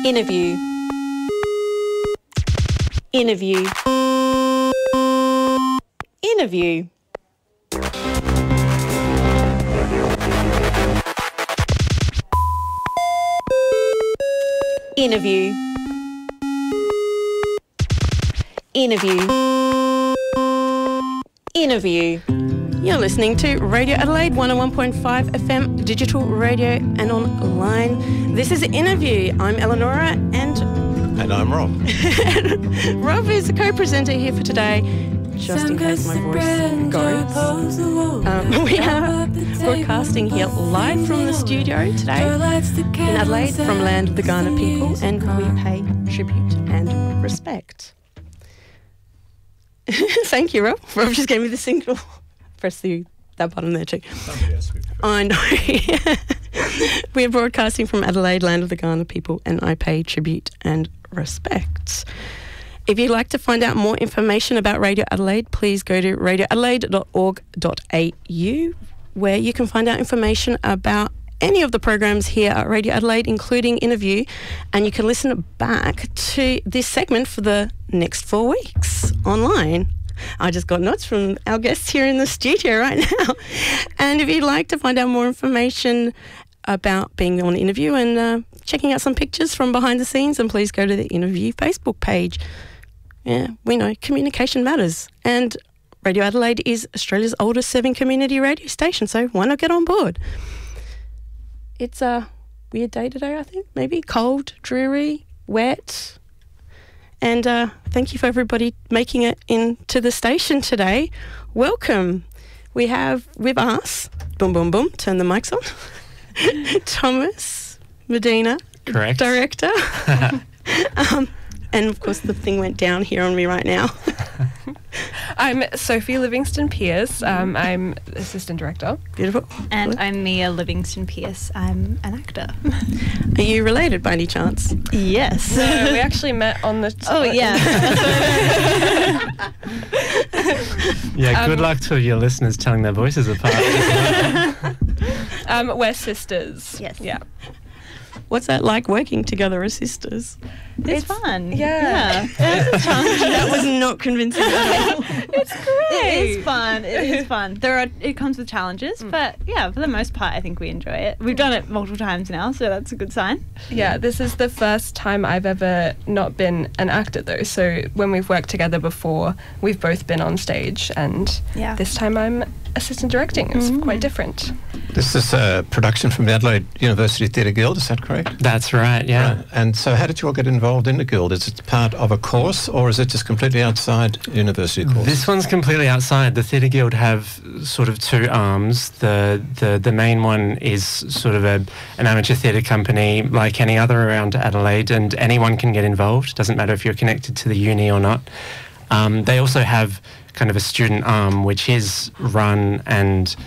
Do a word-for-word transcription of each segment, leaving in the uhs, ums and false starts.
Interview. Interview. Interview. Interview. Interview. Interview. You're listening to Radio Adelaide one oh one point five F M, digital radio and online. This is Interview. I'm Eleonora and... And I'm Rob. Rob is the co-presenter here for today, just in case my voice goes. Um, we are broadcasting here live from the studio today in Adelaide from Land of the Kaurna people, and we pay tribute and respect. Thank you, Rob. Rob just gave me the signal. Press the, that button there too. I know. We're broadcasting from Adelaide, Land of the Kaurna people, and I pay tribute and respect. If you'd like to find out more information about Radio Adelaide, please go to radio adelaide dot org dot a u, where you can find out information about any of the programs here at Radio Adelaide, including Interview, and you can listen back to this segment for the next four weeks online. I just got notes from our guests here in the studio right now. And if you'd like to find out more information about being on Interview and uh, checking out some pictures from behind the scenes, then please go to the Interview Facebook page. Yeah, we know communication matters. And Radio Adelaide is Australia's oldest serving community radio station, so why not get on board? It's a weird day today, I think. Maybe cold, dreary, wet. And uh, thank you for everybody making it into the station today. Welcome. We have with us, boom, boom, boom, turn the mics on, Thomas Medina. Correct. Director. um, and, of course, the thing went down here on me right now. I'm Sophie Livingston-Pierce. Um, I'm Assistant Director. Beautiful. And I'm Mia Livingston-Pierce. I'm an actor. Are you related by any chance? Yes. No, we actually met on the... T- oh, yeah. yeah, Um, good luck to your listeners telling their voices apart. um, we're sisters. Yes. Yeah. What's that like working together as sisters? It's, it's fun. Yeah. yeah. It's that was not convincing at all. It's great. It is fun. It is fun. There are. It comes with challenges, mm. but yeah, for the most part, I think we enjoy it. We've done it multiple times now, so that's a good sign. Yeah, this is the first time I've ever not been an actor, though. So when we've worked together before, we've both been on stage, and yeah. this time I'm assistant directing. It's mm. quite different. This is a production from the Adelaide University Theatre Guild, is that correct? That's right, yeah. Right. And so how did you all get involved in the Guild? Is it part of a course, or is it just completely outside university course? This one's completely outside. The Theatre Guild have sort of two arms. The the, the main one is sort of a, an amateur theatre company like any other around Adelaide, and anyone can get involved. Doesn't matter if you're connected to the uni or not. Um, they also have kind of a student arm, which is run and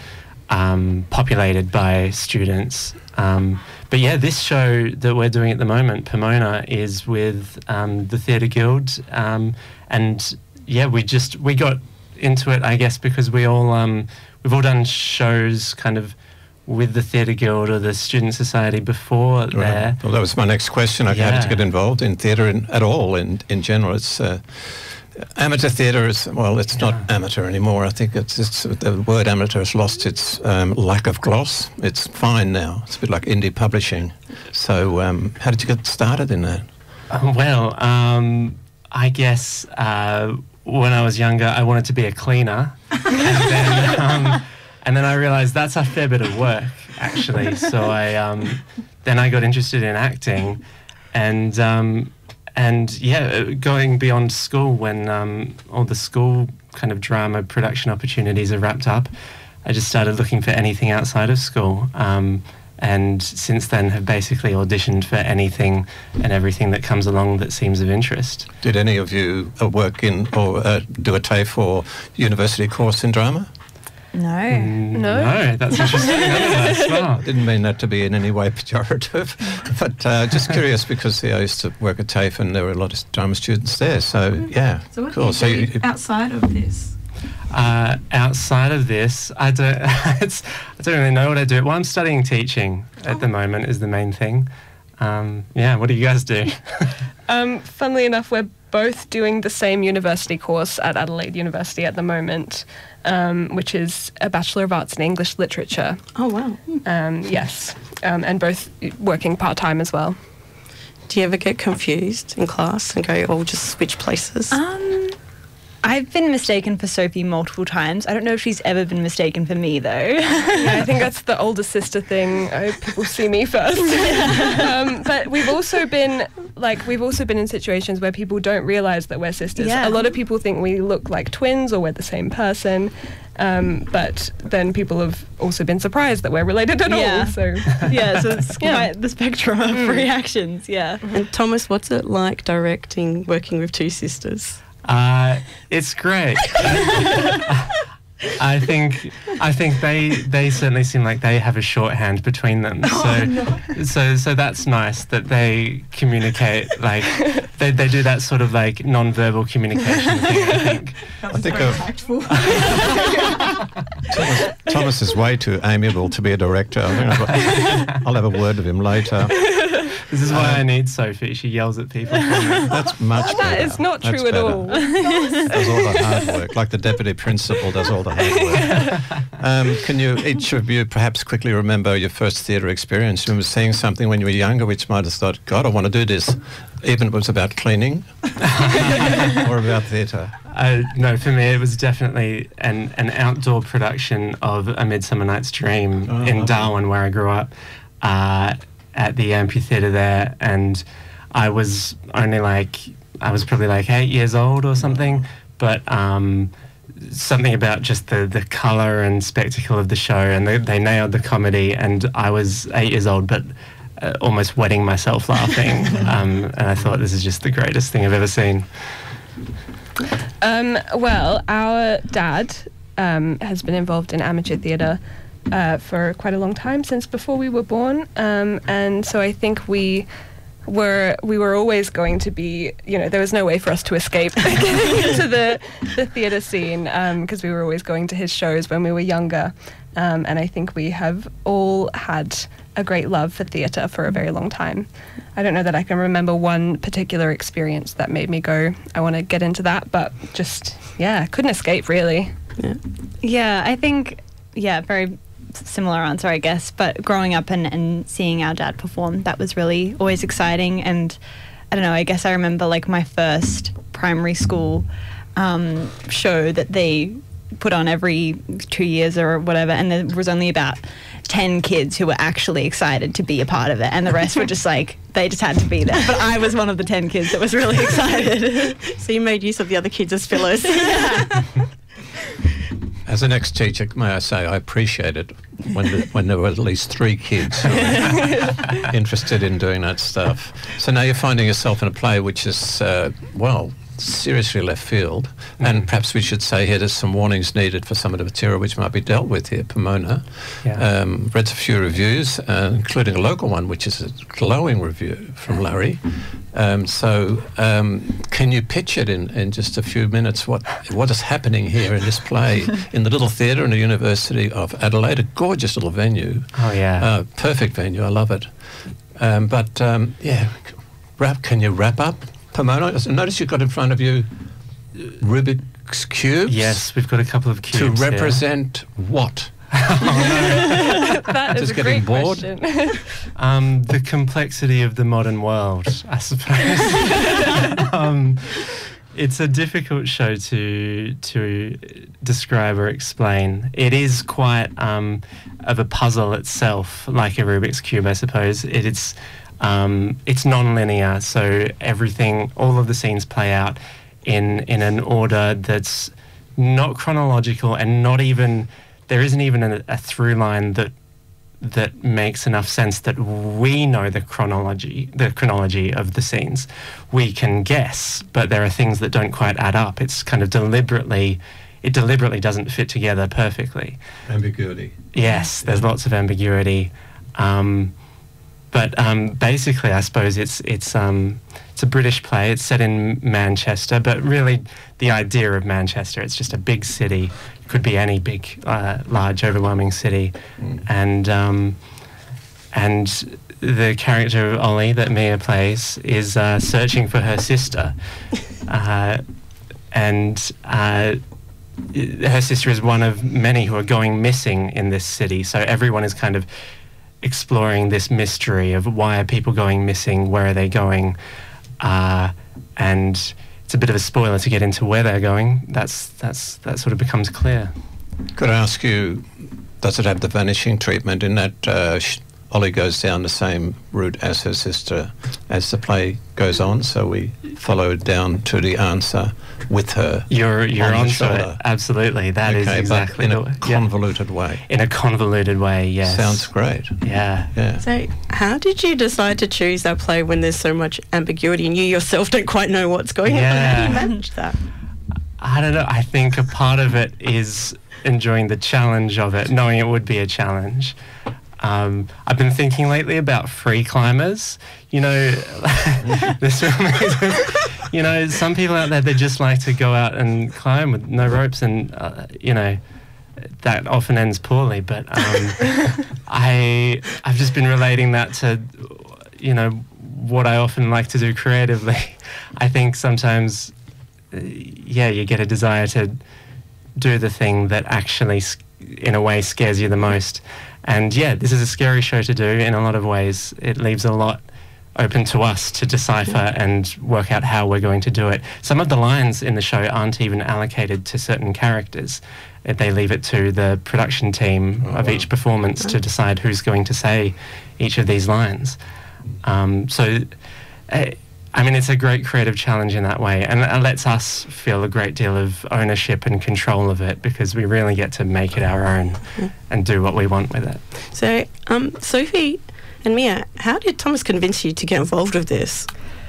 um, populated by students. Um, but yeah, this show that we're doing at the moment, Pomona, is with um, the Theatre Guild, um, and yeah, we just we got into it, I guess, because we all um, we've all done shows kind of with the Theatre Guild or the Student Society before right. there. Well, that was my next question. Like, yeah. how did you get involved in theatre in, at all? In in general, it's. Uh, Amateur theatre is, well, it's not yeah. amateur anymore. I think it's, it's the word amateur has lost its um, lack of gloss. It's fine now. It's a bit like indie publishing. So um, how did you get started in that? Uh, well, um, I guess uh, when I was younger, I wanted to be a cleaner. and, then, um, and then I realised that's a fair bit of work, actually. So I um, then I got interested in acting, and... Um, And yeah, going beyond school, when um, all the school kind of drama production opportunities are wrapped up, I just started looking for anything outside of school. Um, and since then have basically auditioned for anything and everything that comes along that seems of interest. Did any of you uh, work in or uh, do a TAFE or university course in drama? No. Mm, no. No, that's interesting. None of us. Wow. I didn't mean that to be in any way pejorative, but uh, just curious because yeah, I used to work at TAFE and there were a lot of drama students there. So, yeah, so what cool. do you so do you, outside of this? Uh, outside of this, I don't. It's, I don't really know what I do. Well, I'm studying teaching at oh. the moment. Is the main thing. Um, yeah, what do you guys do? Um, funnily enough, we're both doing the same university course at Adelaide University at the moment, um, which is a Bachelor of Arts in English Literature. Oh, wow. Um, yes, um, and both working part-time as well. Do you ever get confused in class and go, oh, just switch places? Um, I've been mistaken for Sophie multiple times. I don't know if she's ever been mistaken for me, though. Yeah, I think that's the older sister thing. I, people see me first. um, but we've also been, like, we've also been in situations where people don't realise that we're sisters. Yeah. A lot of people think we look like twins or we're the same person. Um, but then people have also been surprised that we're related at Yeah. all. So Yeah, so it's Yeah. quite the spectrum of reactions, yeah. And Thomas, what's it like directing, working with two sisters? Uh, it's great. I think I think they they certainly seem like they have a shorthand between them. So Oh, no. so so that's nice that they communicate, like they, they do that sort of like non-verbal communication thing, I think. I think uh, Thomas, Thomas is way too amiable to be a director. I think I'll, I'll have a word with him later. This is why I need Sophie. She yells at people. That's much better. that is not That's true at better. all. Does all the hard work, like the deputy principal does all the hard work. Um, can you, each of you, perhaps quickly remember your first theatre experience? You remember seeing something when you were younger which might have thought, God, I want to do this, even if it was about cleaning or about theatre? Uh, no, for me it was definitely an, an outdoor production of A Midsummer Night's Dream Oh, in lovely. Darwin, where I grew up, uh, at the amphitheatre there, and I was only like, I was probably like eight years old or something, but um, something about just the, the colour and spectacle of the show, and they, they nailed the comedy, and I was eight years old, but uh, almost wetting myself laughing, um, and I thought, this is just the greatest thing I've ever seen. Um, well, our dad um, has been involved in amateur theatre uh, for quite a long time, since before we were born, um, and so I think we were we were always going to be, you know, there was no way for us to escape getting into the the theatre scene, because we were always going to his shows when we were younger, um, and I think we have all had a great love for theatre for a very long time. I don't know that I can remember one particular experience that made me go, I want to get into that, but just, yeah, couldn't escape, really. Yeah. Yeah, I think, yeah, very similar answer, I guess. But growing up and, and seeing our dad perform, that was really always exciting. And I don't know, I guess I remember like my first primary school um, show that they put on every two years or whatever, and there was only about ten kids who were actually excited to be a part of it, and the rest were just like, they just had to be there. But I was one of the ten kids that was really excited. So you made use of the other kids as fillers. As an ex-teacher, may I say, I appreciate it when the, when there were at least three kids who were interested in doing that stuff. So now you're finding yourself in a play which is, uh, well, seriously left field, and perhaps we should say here there's some warnings needed for some of the material which might be dealt with here. Pomona Yeah. um, read a few reviews, uh, including a local one which is a glowing review from Larry. Um, so um, can you pitch it in, in just a few minutes, what what is happening here in this play in the little theatre in the University of Adelaide, a gorgeous little venue. Oh, yeah. Uh, perfect venue, I love it. Um, but um, yeah, wrap, can you wrap up, Pomona? Notice you've got in front of you Rubik's Cubes. Yes, we've got a couple of cubes To here. represent what? That is Just a getting great bored? question. Um, the complexity of the modern world, I suppose. um, it's a difficult show to to describe or explain. It is quite um, of a puzzle itself, like a Rubik's Cube, I suppose. It, it's um, it's non-linear, so everything, all of the scenes play out in in an order that's not chronological, and not even there isn't even a, a through line that that makes enough sense that we know the chronology, the chronology of the scenes. We can guess, but there are things that don't quite add up. It's kind of deliberately, it deliberately doesn't fit together perfectly. Ambiguity. Yes, there's lots of ambiguity. Um, but um, basically, I suppose it's it's um, it's a British play. It's set in Manchester, but really the idea of Manchester, it's just a big city. It could be any big, uh, large, overwhelming city. Mm. And um, and the character of Ollie that Mia plays is uh, searching for her sister. Uh, and uh, her sister is one of many who are going missing in this city. So everyone is kind of exploring this mystery of why are people going missing, where are they going, uh, and it's a bit of a spoiler to get into where they're going. That's that's that sort of becomes clear. Could I ask you, does it have the vanishing treatment in that uh, sh- Ollie goes down the same route as her sister as the play goes on? So we follow down to the answer with her. You're you're on the onto shoulder. it. Absolutely, that is Okay, exactly but in the a convoluted way. in a convoluted way. Yes, Sounds great. Yeah. Yeah. So, how did you decide to choose that play when there's so much ambiguity and you yourself don't quite know what's going on? How do you Yeah. manage that? I don't know. I think a part of it is enjoying the challenge of it, knowing it would be a challenge. Um, I've been thinking lately about free climbers. You know, this film is, you know, some people out there, they just like to go out and climb with no ropes, and uh, you know, that often ends poorly. But um, I, I've just been relating that to, you know, what I often like to do creatively. I think sometimes, uh, yeah, you get a desire to do the thing that actually, in a way, scares you the most. And yeah, this is a scary show to do in a lot of ways. It leaves a lot open to us to decipher and work out how we're going to do it. Some of the lines in the show aren't even allocated to certain characters. Uh, They leave it to the production team Oh, of wow. each performance to decide who's going to say each of these lines. Um, so, uh, I mean, it's a great creative challenge in that way, and it lets us feel a great deal of ownership and control of it, because we really get to make it our own and do what we want with it. So, um, Sophie and Mia, how did Thomas convince you to get involved with this?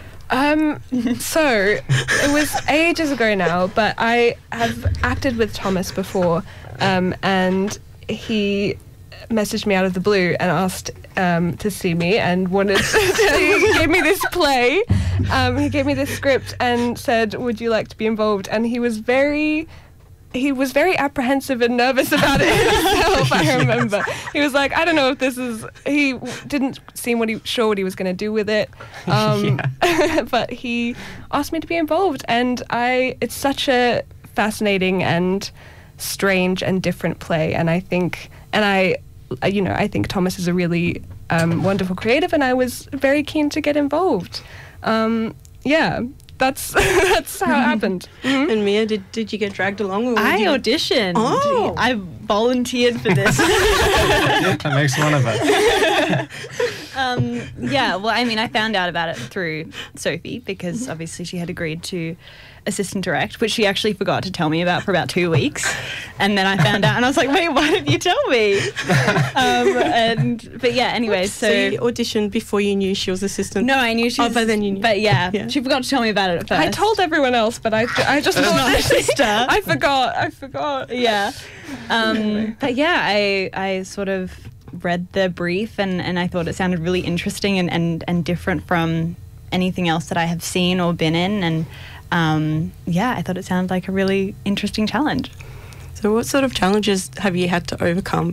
Um, so it was ages ago now, but I have acted with Thomas before, um, and he messaged me out of the blue and asked um, to see me and wanted to, he gave me this play. Um, he gave me this script and said, "Would you like to be involved?" And he was very he was very apprehensive and nervous about it himself. I remember he was like, "I don't know if this is." He w- didn't seem what he sure what he was going to do with it, um, but he asked me to be involved, and I. It's such a fascinating and strange and different play, and I think, and I, uh, you know, I think Thomas is a really um, wonderful creative, and I was very keen to get involved. Um, yeah. That's that's how it happened. Mm-hmm. And Mia, did, did you get dragged along? Or I did you... auditioned. Oh. I volunteered for this. That makes one of us. um, yeah, well, I mean, I found out about it through Sophie, because obviously she had agreed to assist and direct, which she actually forgot to tell me about for about two weeks. And then I found out, and I was like, wait, why didn't you tell me? Um, and But yeah, anyway, so... So you auditioned before you knew she was assistant? No, I knew she Oh, was... but then you knew. But yeah, Yeah. she forgot to tell me about it at first. I told everyone else, but I, I just It's thought not her sister. I forgot. I forgot. Yeah. Um, but yeah, I I sort of read the brief, and, and I thought it sounded really interesting and, and, and different from anything else that I have seen or been in. And um, yeah, I thought it sounded like a really interesting challenge. So what sort of challenges have you had to overcome?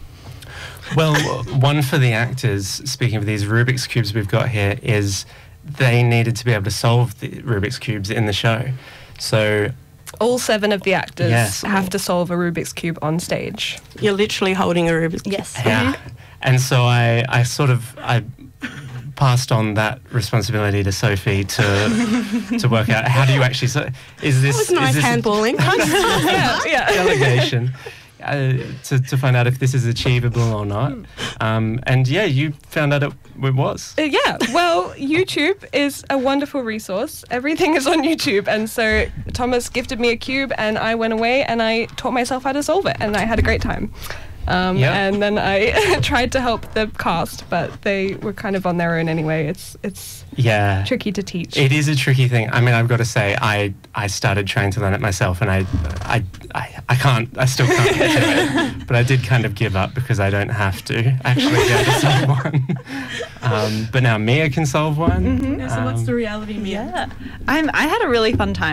Well, one for the actors, speaking of these Rubik's Cubes we've got here, is they needed to be able to solve the Rubik's Cubes in the show. So, All seven of the actors Yes. have to solve a Rubik's Cube on stage. You're literally holding a Rubik's Cube. Yes. yeah. And so I, I sort of, I passed on that responsibility to Sophie to to work out how do you actually, so, is this, That was nice is this a handballing. yeah, yeah. delegation? Uh, to, to find out if this is achievable or not. Um, and yeah, you found out it, it was. Uh, yeah, well, YouTube is a wonderful resource. Everything is on YouTube. And so Thomas gifted me a cube, and I went away and I taught myself how to solve it, and I had a great time. Um, Yeah. And then I tried to help the cast, but they were kind of on their own anyway. It's it's Yeah. tricky to teach. It is a tricky thing. I mean, I've got to say, I, I started trying to learn it myself, and I, I, I, I can't, I still can't get to it. But I did kind of give up because I don't have to actually be able to solve one. Um, but now Mia can solve one. Yeah, so what's Um, the reality, Mia? Yeah. I'm, I had a really fun time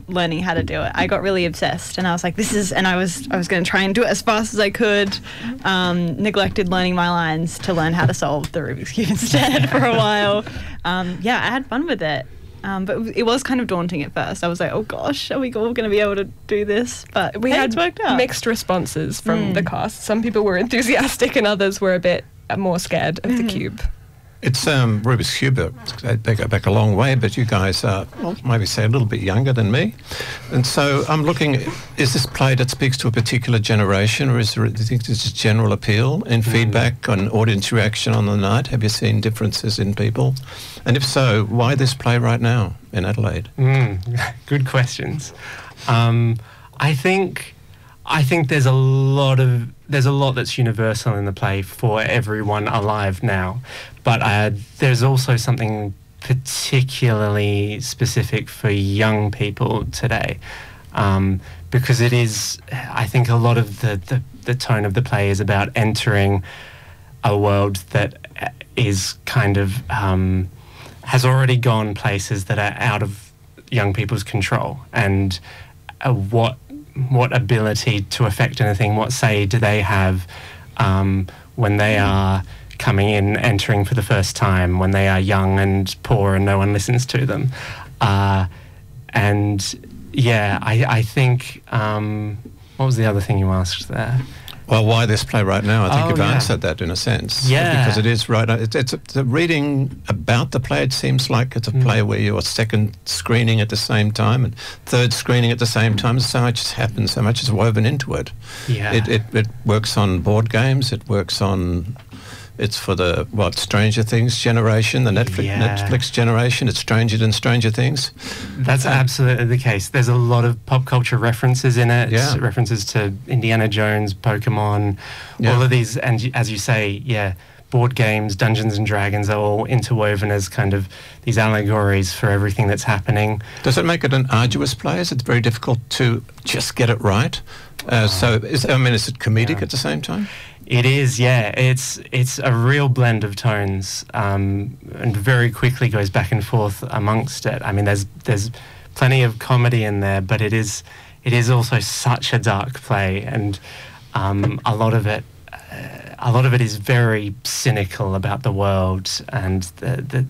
learning how to do it. I got really obsessed, and I was like, "This is," and I was I was going to try and do it as fast as I could. Um, neglected learning my lines to learn how to solve the Rubik's Cube instead for a while. Um, yeah, I had fun with it. Um, but it was kind of daunting at first. I was like, oh gosh, are we all going to be able to do this? But we hey, had it's worked out. Mixed responses from Mm. the cast. Some people were enthusiastic and others were a bit more scared of Mm. the cube. It's um, Rubik's Cube. uh, They go back a long way, but you guys are, well, maybe say a little bit younger than me. And so I'm looking, is this play that speaks to a particular generation, or is there, do you think there's just general appeal in Mm. feedback on audience reaction on the night? Have you seen differences in people? And if so, why this play right now in Adelaide? Mm, good questions. Um, I think I think there's a lot of there's a lot that's universal in the play for everyone alive now, but uh, there's also something particularly specific for young people today, um, because it is. I think a lot of the, the the tone of the play is about entering a world that is kind of um, has already gone places that are out of young people's control, and uh, what what ability to affect anything, what say do they have um, when they are coming in, entering for the first time, when they are young and poor and no one listens to them. Uh, and yeah, I, I think, um, what was the other thing you asked there? Well, why this play right now? I think Oh, you've yeah. answered that in a sense. Yeah. Because it is right. It's, it's, a, it's a reading about the play. It seems like it's a Mm. play where you're second screening at the same time and third screening at the same time. So much has happened. So much is woven into it. Yeah. It, it, it works on board games. It works on... It's for the, what, Stranger Things generation, the Netflix, Yeah. Netflix generation. It's stranger than Stranger Things. That's Uh, absolutely the case. There's a lot of pop culture references in it, Yeah. references to Indiana Jones, Pokemon, Yeah. all of these, and y- as you say, yeah, board games, Dungeons and Dragons are all interwoven as kind of these allegories for everything that's happening. Does it make it an arduous play? Is it very difficult to just get it right? Uh, so, is, I mean, is it comedic Yeah. at the same time? It is, yeah. It's it's a real blend of tones, um, and very quickly goes back and forth amongst it. I mean, there's there's plenty of comedy in there, but it is it is also such a dark play, and um, a lot of it uh, a lot of it is very cynical about the world and the the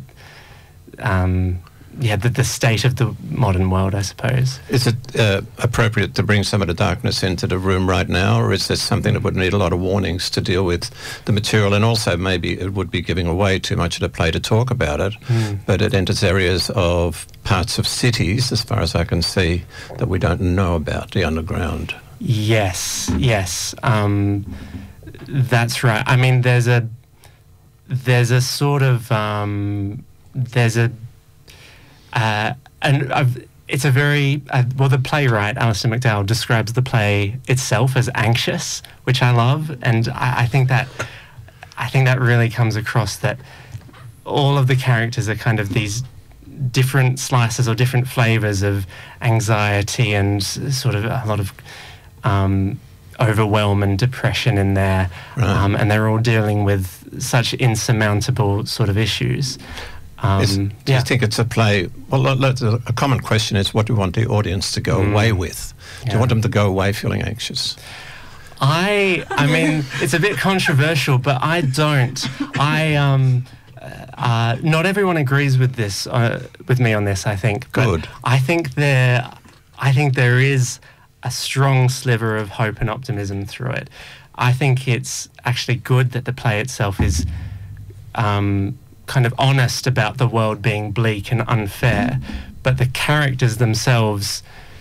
um, yeah the, the state of the modern world, I suppose. Is it uh, appropriate to bring some of the darkness into the room right now, or is this something that would need a lot of warnings to deal with the material? And also maybe it would be giving away too much of the play to talk about it, Mm. but it enters areas of parts of cities, as far as I can see, that we don't know about, the underground. Yes, yes, um, that's right. I mean, there's a there's a sort of um, there's a uh, and I've, it's a very uh, well. The playwright Alistair McDowell describes the play itself as anxious, which I love, and I, I think that I think that really comes across that all of the characters are kind of these different slices or different flavors of anxiety and s- sort of a lot of um, overwhelm and depression in there, Right. um, and they're all dealing with such insurmountable sort of issues. Um, Is, do yeah. you think it's a play? Well, let- let's- a common question is, what do you want the audience to go Mm. away with? Do Yeah. you want them to go away feeling anxious? I, I mean, it's a bit controversial, but I don't. I, um, uh, not everyone agrees with this, uh, with me on this. I think. But Good. I think there, I think there is a strong sliver of hope and optimism through it. I think it's actually good that the play itself is, um, kind of honest about the world being bleak and unfair, but the characters themselves,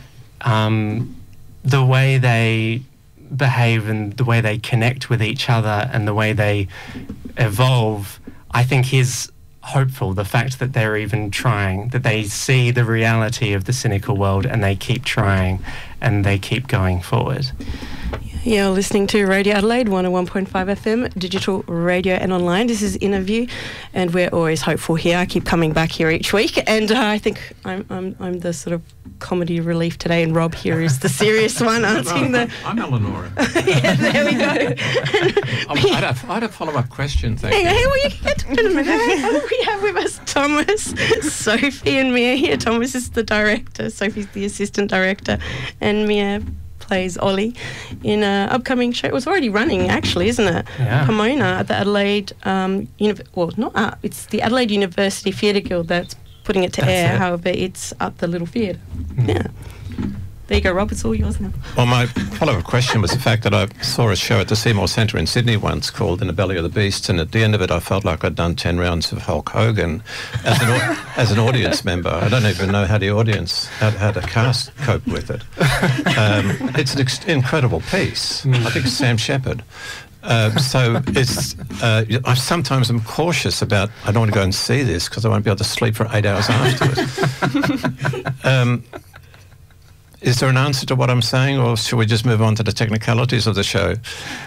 um, the way they behave and the way they connect with each other and the way they evolve, I think is hopeful. The fact that they're even trying, that they see the reality of the cynical world and they keep trying and they keep going forward. You're listening to Radio Adelaide, one oh one point five F M, digital radio and online. This is Interview, and we're always hopeful here. I keep coming back here each week, and uh, I think I'm, I'm I'm the sort of comedy relief today, and Rob here is the serious one answering the... I'm Eleonora. Yeah, there we go. I had a, I had a follow-up question, thank Hang you. on, hey, well, you can get to it in a minute. Who do we have with us Thomas, Sophie and Mia here. Thomas is the director, Sophie's the assistant director, and Mia plays Ollie in an upcoming show. It was already running, actually, isn't it? Yeah. Pomona at the Adelaide, um, uni- well, not uh, it's the Adelaide University Theatre Guild that's putting it to That's air. it. However, it's at the Little Theatre. Mm. Yeah. There you go, Rob. It's all yours now. Well, my follow-up question was the fact that I saw a show at the Seymour Centre in Sydney once called In the Belly of the Beast, and at the end of it I felt like I'd done ten rounds of Hulk Hogan as an, au- as an audience member. I don't even know how the audience, how, how the cast cope with it. Um, it's an ex- incredible piece. I think it's Sam Shepard. Uh, so it's, uh, I sometimes am cautious about, I don't want to go and see this because I won't be able to sleep for eight hours afterwards. um, Is there an answer to what I'm saying, or should we just move on to the technicalities of the show?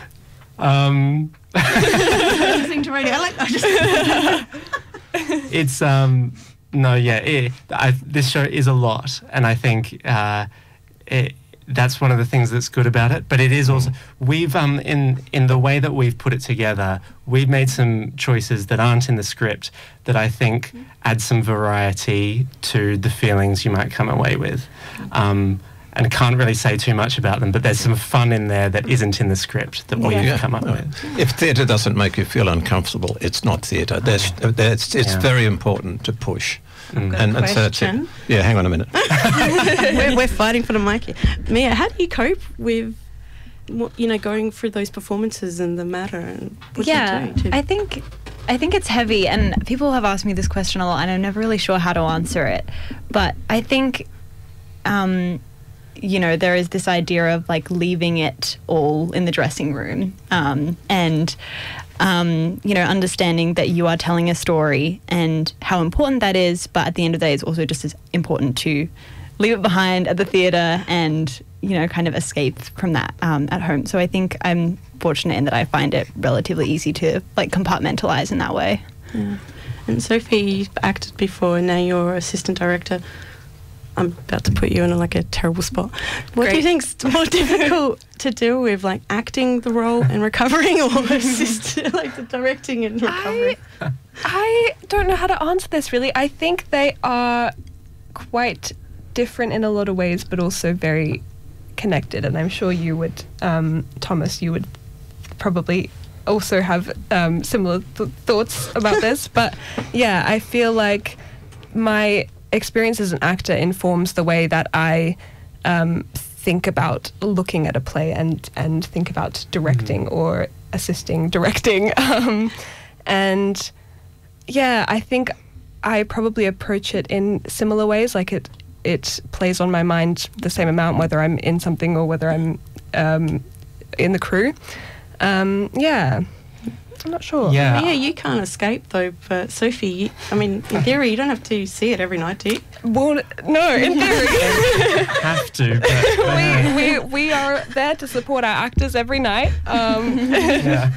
Um, Listening to radio, I like I just it's um, no, yeah. It, I, this show is a lot, and I think uh, it, that's one of the things that's good about it. But it is also we've um in in the way that we've put it together, we've made some choices that aren't in the script that I think add some variety to the feelings you might come away with. Um, and I can't really say too much about them, but there's some fun in there that isn't in the script that we've Yeah. come up Well, with. if theatre doesn't make you feel uncomfortable, it's not theatre. There's, there's, it's Yeah. very important to push. Mm. Got a And, and so that's it. question. Yeah, hang on a minute. we're, we're fighting for the mic here. Mia, how do you cope with, what, you know, going through those performances and the matter? And what do yeah, you do to- I think I think it's heavy, and people have asked me this question a lot, and I'm never really sure how to answer it. But I think, um, you know, there is this idea of like leaving it all in the dressing room, um, and um, you know, understanding that you are telling a story and how important that is. But at the end of the day, it's also just as important to leave it behind at the theatre and, you know, kind of escape from that um, at home. So I think I'm fortunate in that I find it relatively easy to like compartmentalize in that way. Yeah. And Sophie, you've acted before, and now you're assistant director. I'm about to put you in a, like a terrible spot. What do you Great. think's more difficult to deal with, like acting the role and recovering, or assist, like the directing and recovering? I, I don't know how to answer this really. I think they are quite different in a lot of ways, but also very connected. And I'm sure you would, um, Thomas, you would probably also have um, similar th- thoughts about this. But yeah, I feel like my experience as an actor informs the way that I um, think about looking at a play and, and think about directing mm. or assisting directing. Um, and yeah, I think I probably approach it in similar ways. Like it, it plays on my mind the same amount, whether I'm in something or whether I'm um, in the crew. Um, yeah. I'm not sure. Yeah. Yeah, you can't escape though. But Sophie, you, I mean, in theory, you don't have to see it every night, do you? Well, no, in theory. Have to, but, uh, we, we, we are there to support our actors every night. Um, yeah.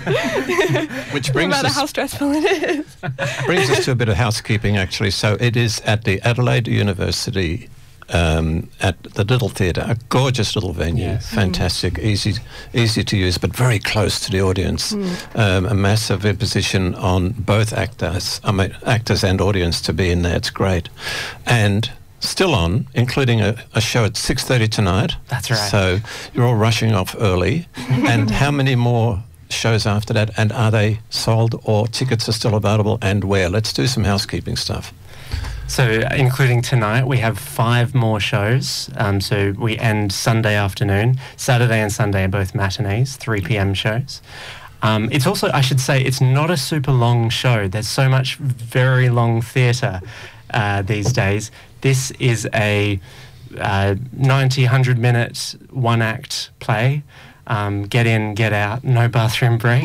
Which no brings matter us, how stressful it is. brings us to a bit of housekeeping, actually. So it is at the Adelaide University, um, at the Little Theatre, a gorgeous little venue, Yes. fantastic, easy, easy to use, but very close to the audience. Mm. Um, a massive imposition on both actors, I mean, actors and audience to be in there. It's great, and still on, including a, a show at six thirty tonight. That's right. So you're all rushing off early. And how many more shows after that? And are they sold, or tickets are still available, and where? Let's do some housekeeping stuff. So, including tonight, we have five more shows. Um, so we end Sunday afternoon. Saturday and Sunday are both matinees, three p.m. shows. Um, it's also, I should say, it's not a super long show. There's so much very long theatre uh, these days. This is a uh, ninety, one hundred minute one-act play. Um, get in, get out, no bathroom break.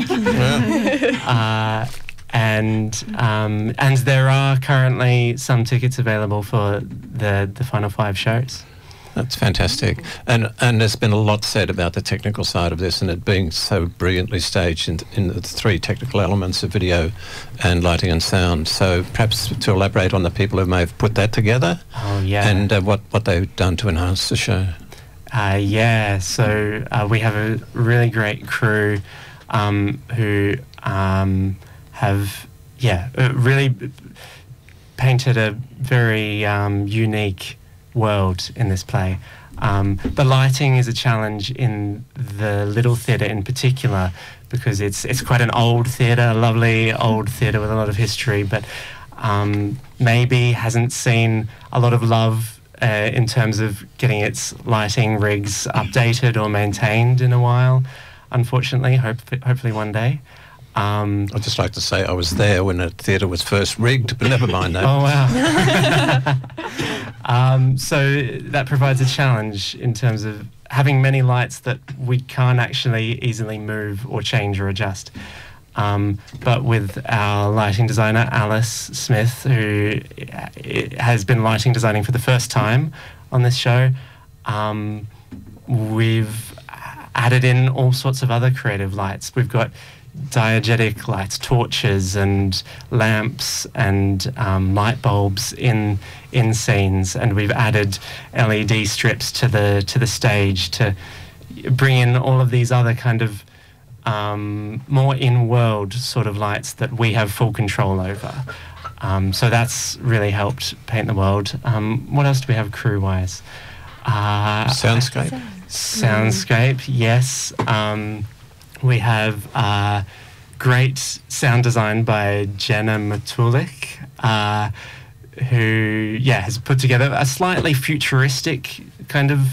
uh, And um, and there are currently some tickets available for the, the final five shows. That's fantastic. And and there's been a lot said about the technical side of this, and it being so brilliantly staged in, in the three technical elements of video and lighting and sound. So perhaps to elaborate on the people who may have put that together, Oh, yeah. and uh, what, what they've done to enhance the show. Uh, yeah, so uh, we have a really great crew um, who um, have, yeah, uh, really painted a very um, unique world in this play. Um, the lighting is a challenge in the Little Theatre in particular, because it's it's quite an old theatre, a lovely old theatre with a lot of history, but um, maybe hasn't seen a lot of love uh, in terms of getting its lighting rigs updated or maintained in a while, unfortunately. Hope, hopefully one day. Um, I'd just like to say I was there when the theatre was first rigged, but never mind that. Oh, wow. um, so that provides a challenge in terms of having many lights that we can't actually easily move or change or adjust. Um, but with our lighting designer, Alice Smith, who has been lighting designing for the first time on this show, um, we've added in all sorts of other creative lights. We've got diegetic lights, torches and lamps and um, light bulbs in in scenes, and we've added L E D strips to the to the stage to bring in all of these other kind of um, more in-world sort of lights that we have full control over. Um, so that's really helped paint the world. Um, what else do we have crew-wise? Uh, Soundscape. Soundscape, yes. Um, We have uh, great sound design by Jenna Matulik, uh, who, yeah, has put together a slightly futuristic kind of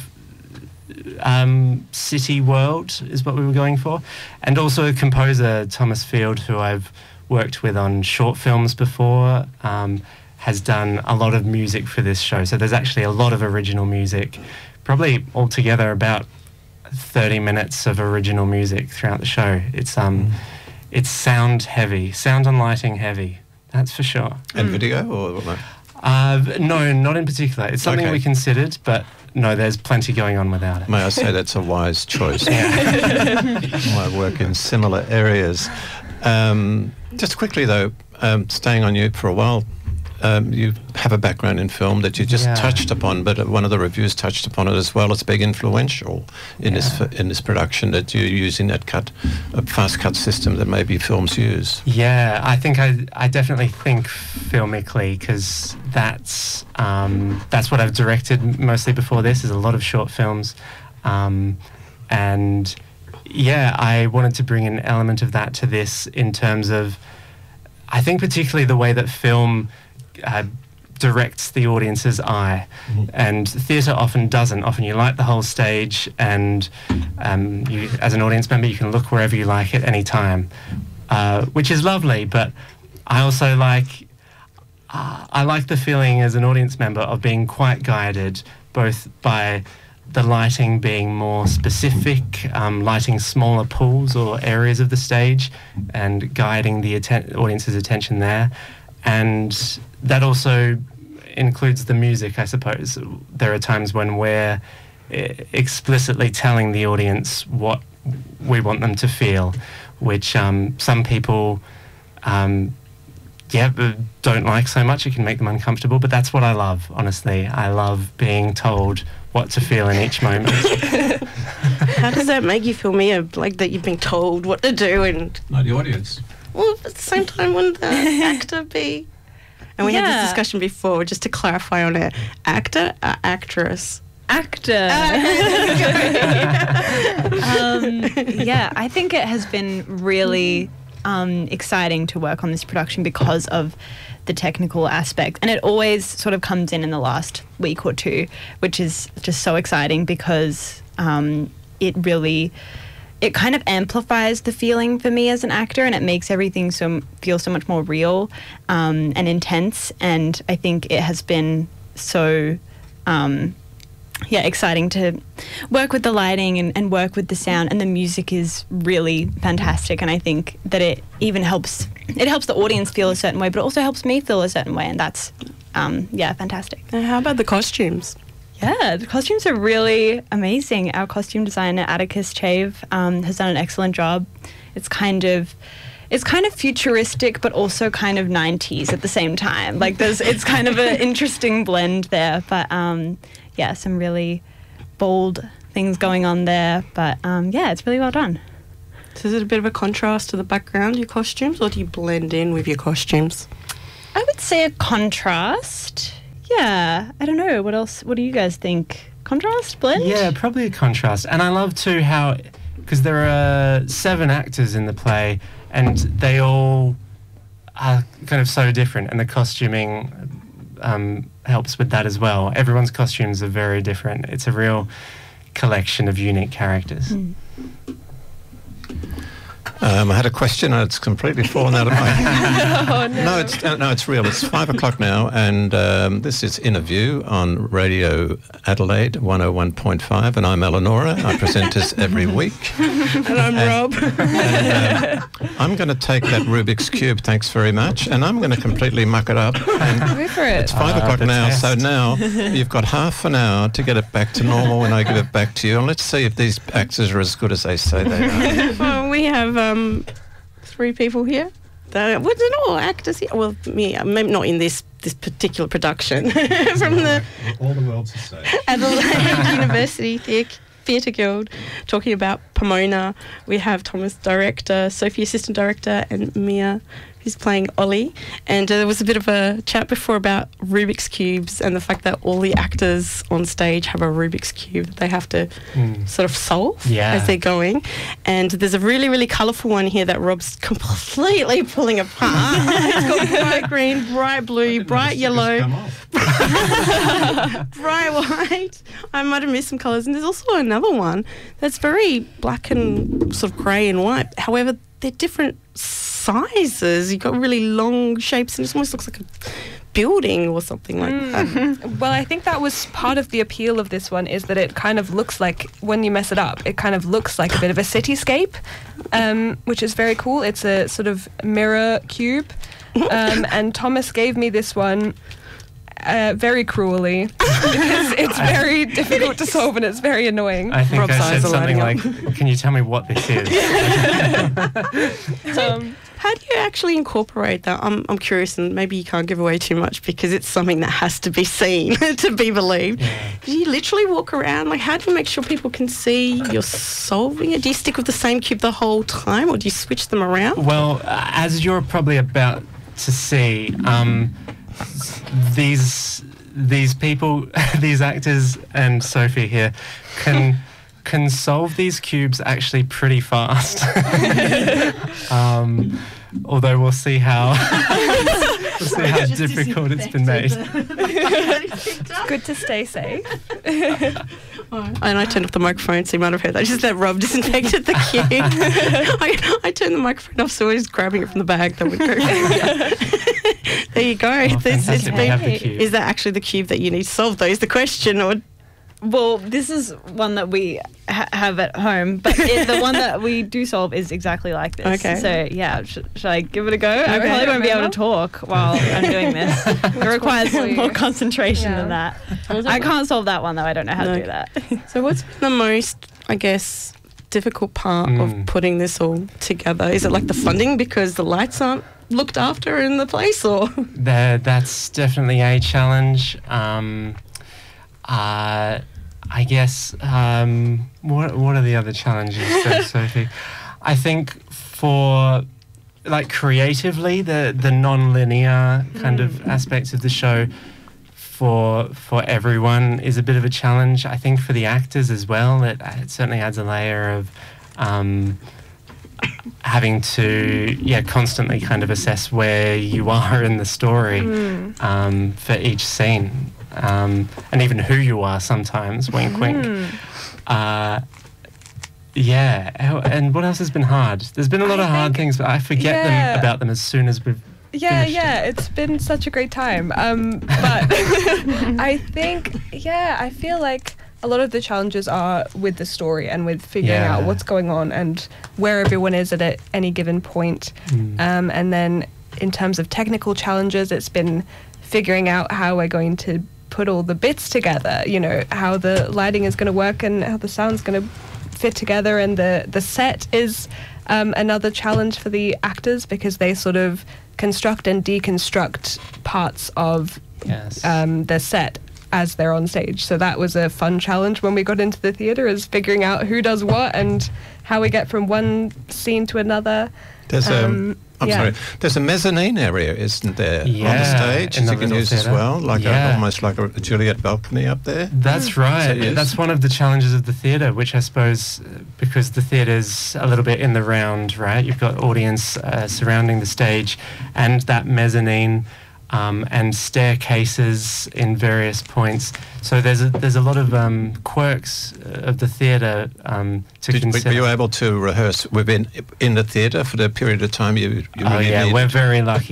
um, city world, is what we were going for. And also a composer, Thomas Field, who I've worked with on short films before, um, has done a lot of music for this show. So there's actually a lot of original music, probably altogether about thirty minutes of original music throughout the show. It's um, mm. it's sound heavy, sound and lighting heavy, that's for sure. And mm. video or what? Uh, no, not in particular. It's something okay. we considered, but no, there's plenty going on without it. May I say that's a wise choice. I work in similar areas. Um, just quickly though, um, staying on you for a while, Um, you have a background in film that you just yeah. touched upon, but one of the reviews touched upon it as well. It's big influential in yeah. this in this production that you're using that cut, a fast cut system that maybe films use. Yeah, I think I I definitely think filmically, because that's um, that's what I've directed mostly before this. Is a lot of short films, um, and yeah, I wanted to bring an element of that to this in terms of, I think particularly the way that film Uh, directs the audience's eye, mm-hmm. and theatre often doesn't. Often you light the whole stage, and um, you, as an audience member, you can look wherever you like at any time, uh, which is lovely. But I also like uh, I like the feeling as an audience member of being quite guided, both by the lighting being more specific, um, lighting smaller pools or areas of the stage, and guiding the atten- audience's attention there. And that also includes the music, I suppose. There are times when we're explicitly telling the audience what we want them to feel, which um, some people, um, yeah, don't like so much. It can make them uncomfortable, but that's what I love, honestly. I love being told what to feel in each moment. How does that make you feel, Mia? Like that you've been told what to do and... Not the audience. Well, at the same time, wouldn't the actor be... And we yeah. had this discussion before, just to clarify on it. Actor or actress? Actor. um, yeah, I think it has been really um, exciting to work on this production because of the technical aspect. And it always sort of comes in in the last week or two, which is just so exciting because um, it really... It kind of amplifies the feeling for me as an actor, and it makes everything so feel so much more real um, and intense. And I think it has been so, um, yeah, exciting to work with the lighting and, and work with the sound. And the music is really fantastic. And I think that it even helps. It helps the audience feel a certain way, but it also helps me feel a certain way, and that's um, yeah, fantastic. And how about the costumes? Yeah, the costumes are really amazing. Our costume designer, Atticus Chave, um, has done an excellent job. It's kind of, it's kind of futuristic, but also kind of nineties at the same time. Like there's, it's kind of an interesting blend there. But um, yeah, some really bold things going on there. But um, yeah, it's really well done. So is it a bit of a contrast to the background, your costumes, or do you blend in with your costumes? I would say a contrast. Yeah, I don't know. What else? What do you guys think? Contrast? Blend? Yeah, probably a contrast. And I love too how, because there are seven actors in the play, and they all are kind of so different, and the costuming um, helps with that as well. Everyone's costumes are very different. It's a real collection of unique characters. Mm. Um, I had a question and it's completely fallen out of my head. Oh, no. No, it's uh, no, it's real. It's five o'clock now, and um, this is Interview on Radio Adelaide one oh one point five, and I'm Eleonora. I present this every week. And I'm And- Rob. And, um, I'm going to take that Rubik's Cube, thanks very much, and I'm going to completely muck it up. And Go for it. it's five Ah, o'clock the now, so test. now you've got half an hour to get it back to normal when I give it back to you, and let's see if these actors are as good as they say they are. Well, we have um, three people here. The, well, they're not all actors here. Well, me, uh, maybe not in this this particular production from the All the world's a stage. Adelaide University Theatre Theatre Guild, talking about Pomona. We have Thomas, director, Sophie, assistant director, and Mia, who's playing Ollie. And uh, there was a bit of a chat before about Rubik's Cubes and the fact that all the actors on stage have a Rubik's Cube that they have to Mm. sort of solve Yeah. as they're going. And there's a really, really colourful one here that Rob's completely pulling apart. It's got bright green, bright blue, bright yellow, Come off. bright white. I might have missed some colours. And there's also another one that's very black and sort of grey and white. However, they're different sizes. You've got really long shapes and it almost looks like a building or something like that. Well, I think that was part of the appeal of this one, is that it kind of looks like, when you mess it up, it kind of looks like a bit of a cityscape, um, which is very cool. It's a sort of mirror cube. Um, and Thomas gave me this one uh, very cruelly because it's very difficult to solve and it's very annoying. I think Rob's I eyes said are something lighting like, can you tell me what this is? Um, How do you actually incorporate that? I'm, I'm curious, and maybe you can't give away too much because it's something that has to be seen to be believed. Yeah. Do you literally walk around? Like, how do you make sure people can see you're solving it? Do you stick with the same cube the whole time, or do you switch them around? Well, uh, as you're probably about to see, um, these these people, these actors, and Sophie here can can solve these cubes actually pretty fast. um, although we'll see how we'll see how difficult it's been made. it's good to stay safe. And I turned off the microphone, so you might have heard that. Just that Rob disinfected the cube. I, I turned the microphone off, so I was grabbing it from the bag that would go. There you go. Oh, This- it's fantastic. We been- have the cube. is that actually the cube that you need to solve, though, is the question? Or Well, this is one that we ha- have at home, but it, the one that we do solve is exactly like this. Okay. So, yeah, sh- should I give it a go? I Okay. probably won't be able to Remember? talk while I'm doing this. It requires for you? more concentration Yeah. than that. I can't solve that one, though. I don't know how No. to do that. So what's been the most, I guess, difficult part Mm. of putting this all together? Is it like the funding because the lights aren't looked after in the place, or? There, that's definitely a challenge. Um, uh, I guess, um, what, what are the other challenges, so, Sophie? I think for, like, creatively, the, the non-linear kind of aspects of the show for for everyone is a bit of a challenge. I think for the actors as well, it, it certainly adds a layer of um, having to, yeah, constantly kind of assess where you are in the story um, for each scene. Um, and even who you are sometimes, wink, wink. Uh, yeah, oh, and what else has been hard? There's been a lot I of hard think- things, but I forget yeah. them about them as soon as we've Yeah, finished yeah, it's been such a great time. Um, but I think, yeah, I feel like a lot of the challenges are with the story and with figuring Yeah. out what's going on and where everyone is at a, any given point. Mm. Um, and then in terms of technical challenges, it's been figuring out how we're going to put all the bits together, you know, how the lighting is going to work and how the sound's going to fit together. And the, the set is um, another challenge for the actors because they sort of construct and deconstruct parts of Yes. um, the set as they're on stage. So that was a fun challenge when we got into the theatre, is figuring out who does what and how we get from one scene to another. There's Um, um, I'm Yeah. sorry. There's a mezzanine area, isn't there, on the Yeah, stage in that the you can little use as theatre. well, like Yeah. a, almost like a, a Juliet balcony up there. That's right. yes. That's one of the challenges of the theatre, which I suppose, uh, because the theatre's a little bit in the round, right? You've got audience uh, surrounding the stage, and that mezzanine, um, and staircases in various points. So there's a, there's a lot of um, quirks of the theatre um, to Did, consider. were you able to rehearse within in the theatre for the period of time you, you Oh really yeah, needed? we're very lucky.